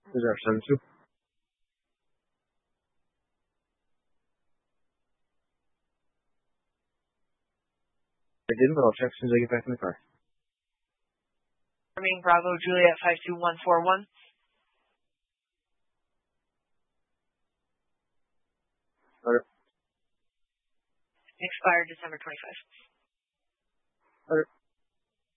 Reserve 72. I didn't, but I'll check as soon as I get back in the car. Confirming Bravo Juliet 52141. Okay. Expired December 25th. Okay.